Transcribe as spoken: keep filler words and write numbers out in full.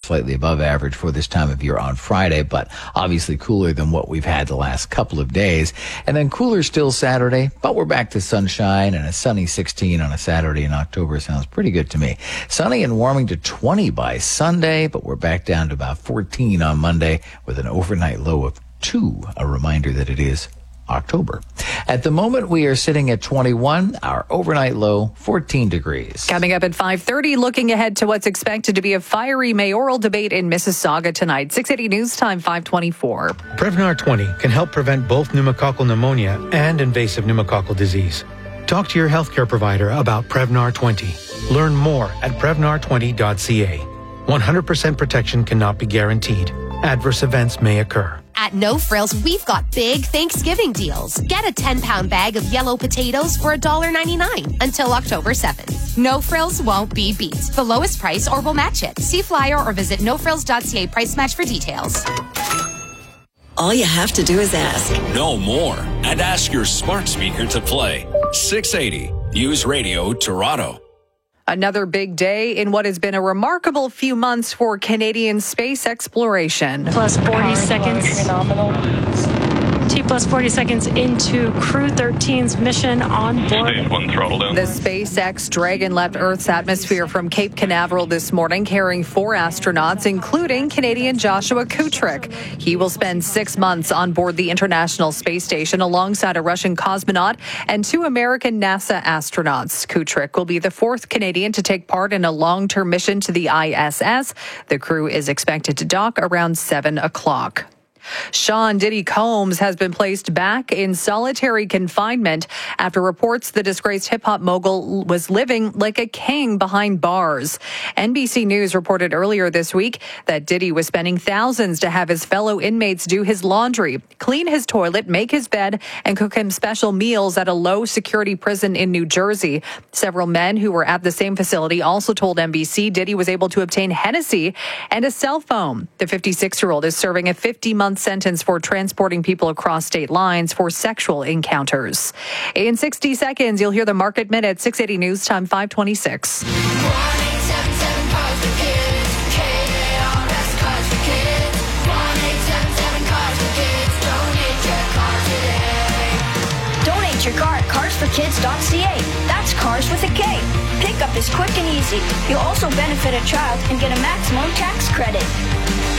slightly above average for this time of year on Friday, but obviously cooler than what we've had the last couple of days. And then cooler still Saturday, but we're back to sunshine, and a sunny sixteen on a Saturday in October sounds pretty good to me. Sunny and warming to twenty by Sunday, but we're back down to about fourteen on Monday with an overnight low of two. A reminder that it is October. At the moment, we are sitting at twenty-one, our overnight low, fourteen degrees. Coming up at five thirty, looking ahead to what's expected to be a fiery mayoral debate in Mississauga tonight. six eighty News Time, five twenty-four. Prevnar twenty can help prevent both pneumococcal pneumonia and invasive pneumococcal disease. Talk to your healthcare provider about Prevnar twenty. Learn more at prevnar twenty dot c a. one hundred percent protection cannot be guaranteed. Adverse events may occur. At No Frills, we've got big Thanksgiving deals. Get a ten-pound bag of yellow potatoes for one dollar ninety-nine until October seventh. No Frills won't be beat. The lowest price or we'll match it. See flyer or visit no frills dot c a price match for details. All you have to do is ask. No more. And ask your smart speaker to play six eighty News Radio Toronto. Another big day in what has been a remarkable few months for Canadian space exploration. Plus forty seconds. T plus forty seconds into Crew thirteen's mission on board. Stage one throttle down. The SpaceX Dragon left Earth's atmosphere from Cape Canaveral this morning, carrying four astronauts, including Canadian Joshua Kutrick. He will spend six months on board the International Space Station alongside a Russian cosmonaut and two American NASA astronauts. Kutrick will be the fourth Canadian to take part in a long-term mission to the I S S. The crew is expected to dock around seven o'clock. Sean Diddy Combs has been placed back in solitary confinement after reports the disgraced hip-hop mogul was living like a king behind bars. N B C News reported earlier this week that Diddy was spending thousands to have his fellow inmates do his laundry, clean his toilet, make his bed, and cook him special meals at a low-security prison in New Jersey. Several men who were at the same facility also told N B C Diddy was able to obtain Hennessy and a cell phone. The fifty-six-year-old is serving a fifty-month sentence for transporting people across state lines for sexual encounters. In sixty seconds, you'll hear the Market Minute, six eighty News Time, five twenty-six. Donate your car at cars for kids dot c a. That's cars with a K. Pickup is quick and easy. You'll also benefit a child and get a maximum tax credit.